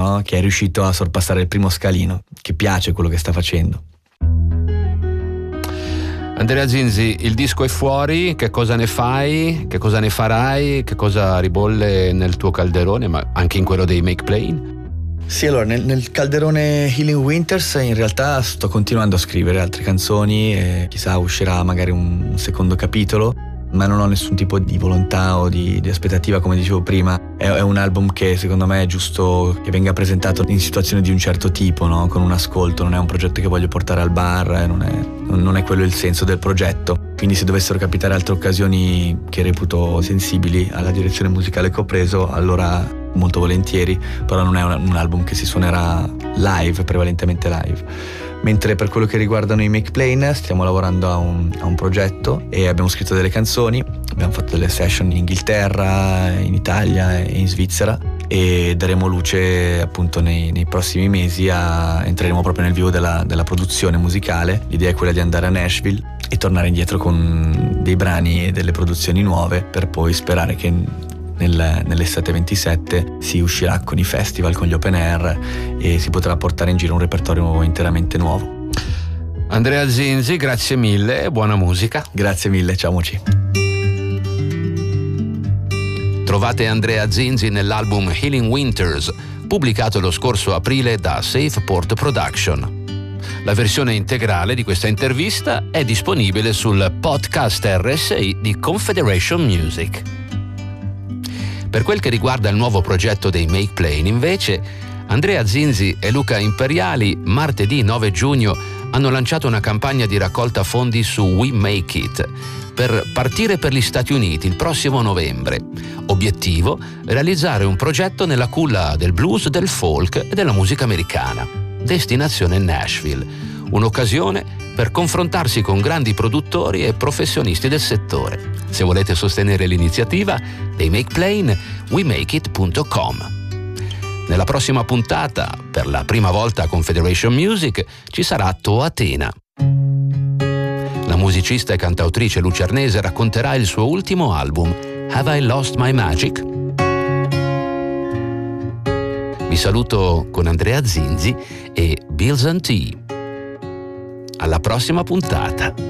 no? Che è riuscito a sorpassare il primo scalino, che piace quello che sta facendo. Andrea Zinzi, il disco è fuori, che cosa ne fai? Che cosa ne farai? Che cosa ribolle nel tuo calderone, ma anche in quello dei Make Plain? Sì, allora nel calderone Healing Winters in realtà sto continuando a scrivere altre canzoni e chissà uscirà magari un secondo capitolo, ma non ho nessun tipo di volontà o di aspettativa, come dicevo prima. È un album che secondo me è giusto che venga presentato in situazioni di un certo tipo, no? Con un ascolto, non è un progetto che voglio portare al bar, non è quello il senso del progetto. Quindi se dovessero capitare altre occasioni che reputo sensibili alla direzione musicale che ho preso, allora molto volentieri, però non è un album che si suonerà live, prevalentemente live. Mentre per quello che riguardano i Make Plain stiamo lavorando a un progetto e abbiamo scritto delle canzoni, abbiamo fatto delle session in Inghilterra, in Italia e in Svizzera e daremo luce appunto nei prossimi mesi, entreremo proprio nel vivo della produzione musicale. L'idea è quella di andare a Nashville e tornare indietro con dei brani e delle produzioni nuove per poi sperare che nell'estate 27 si uscirà con i festival, con gli open air e si potrà portare in giro un repertorio interamente nuovo. Andrea Zinzi, grazie mille e buona musica. Grazie mille, ciao Moci. Trovate Andrea Zinzi nell'album Healing Winters, pubblicato lo scorso aprile da Safeport Production. La versione integrale di questa intervista è disponibile sul podcast RSI di Confederation Music. Per quel che riguarda il nuovo progetto dei Make Plain, invece, Andrea Zinzi e Luca Imperiali martedì 9 giugno hanno lanciato una campagna di raccolta fondi su We Make It per partire per gli Stati Uniti il prossimo novembre. Obiettivo: realizzare un progetto nella culla del blues, del folk e della musica americana. Destinazione Nashville, un'occasione per confrontarsi con grandi produttori e professionisti del settore. Se volete sostenere l'iniziativa dei Make Plain, wemakeit.com. Nella prossima puntata, per la prima volta a Confederation Music, ci sarà Toatena. La musicista e cantautrice lucernese racconterà il suo ultimo album, Have I Lost My Magic? Vi saluto con Andrea Zinzi e Bills and Tea. Alla prossima puntata.